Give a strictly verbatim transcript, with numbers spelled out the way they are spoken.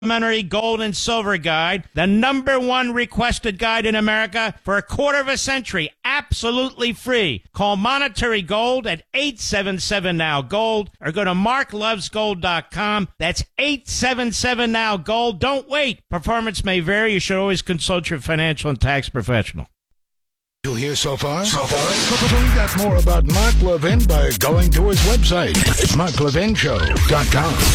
Complimentary gold and silver guide, the number one requested guide in America for a quarter of a century, absolutely free. Call Monetary Gold at eight seven seven now gold or go to mark loves gold dot com. That's eight seven seven now gold. Don't wait. Performance may vary. You should always consult your financial and tax professional. You hear so far? So far? Find out more about Mark Levin by going to his website, mark levin show dot com.